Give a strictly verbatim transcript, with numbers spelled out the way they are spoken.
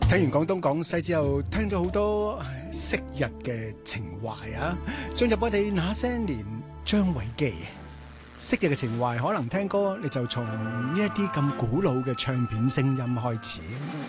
聽完廣東廣西之後，聽咗好多昔日嘅情懷啊！進入我哋那些年，張偉基。昔日嘅情懷，可能聽歌你就從呢一啲咁古老嘅唱片聲音開始。